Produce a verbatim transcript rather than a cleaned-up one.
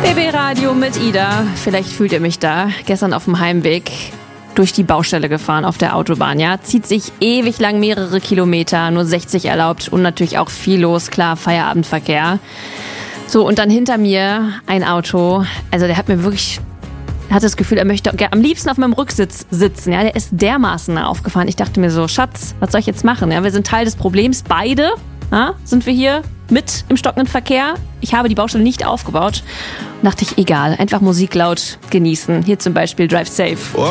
B B Radio mit Ida. Vielleicht fühlt ihr mich da. Gestern auf dem Heimweg durch die Baustelle gefahren auf der Autobahn. Ja, zieht sich ewig lang mehrere Kilometer, nur sechzig erlaubt und natürlich auch viel los. Klar, Feierabendverkehr. So, und dann hinter mir ein Auto. Also der hat mir wirklich... Er hat das Gefühl, er möchte am liebsten auf meinem Rücksitz sitzen. Ja, der ist dermaßen aufgefahren. Ich dachte mir so, Schatz, was soll ich jetzt machen? Ja, wir sind Teil des Problems. Beide ja, sind wir hier mit im stockenden Verkehr. Ich habe die Baustelle nicht aufgebaut. Und dachte ich, egal, einfach Musik laut genießen. Hier zum Beispiel Drive Safe.